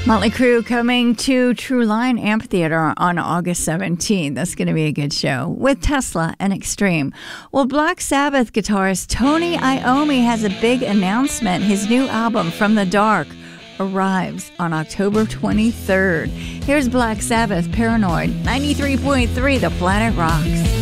Motley Crue coming to True Line Amphitheater on August 17th. That's going to be a good show with Tesla and Extreme. Well, Black Sabbath guitarist Tony Iommi has a big announcement. His new album, From the Dark, arrives on October 23rd. Here's Black Sabbath, Paranoid, 93.3 The Planet Rocks.